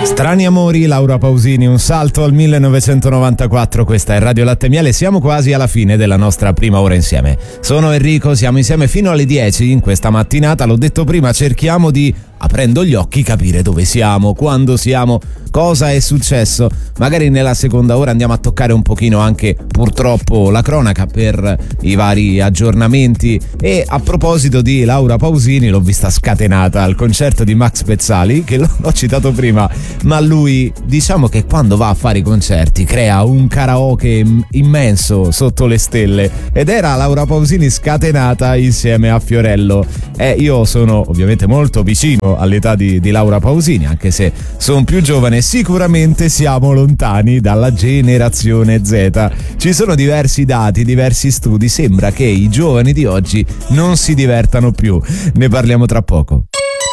Strani amori, Laura Pausini, un salto al 1994, questa è Radio Latte e Miele, siamo quasi alla fine della nostra prima ora insieme. Sono Enrico, siamo insieme fino alle 10 in questa mattinata, l'ho detto prima, cerchiamo di, aprendo gli occhi, capire dove siamo, quando siamo, cosa è successo. Magari nella seconda ora andiamo a toccare un pochino anche purtroppo la cronaca per i vari aggiornamenti. E a proposito di Laura Pausini, l'ho vista scatenata al concerto di Max Pezzali, che l'ho citato prima, ma lui diciamo che quando va a fare i concerti crea un karaoke immenso sotto le stelle, ed era Laura Pausini scatenata insieme a Fiorello. Io sono ovviamente molto vicino all'età di Laura Pausini, anche se sono più giovane, sicuramente siamo lontani dalla generazione Z. Ci sono diversi dati, diversi studi, sembra che i giovani di oggi non si divertano più. Ne parliamo tra poco.